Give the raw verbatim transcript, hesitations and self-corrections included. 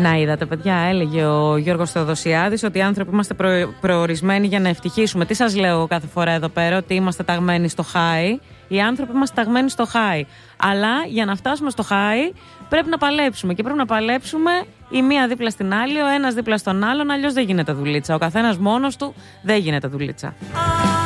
Να είδατε, παιδιά, έλεγε ο Γιώργος Θεοδοσιάδης ότι οι άνθρωποι είμαστε προ... προορισμένοι για να ευτυχήσουμε. Τι σας λέω κάθε φορά εδώ πέρα, ότι είμαστε ταγμένοι στο high. Οι άνθρωποι είμαστε ταγμένοι στο high. Αλλά για να φτάσουμε στο high πρέπει να παλέψουμε. Και πρέπει να παλέψουμε η μία δίπλα στην άλλη, ο ένας δίπλα στον άλλον. Αλλιώς δεν γίνεται δουλίτσα. Ο καθένας μόνος του δεν γίνεται δουλίτσα.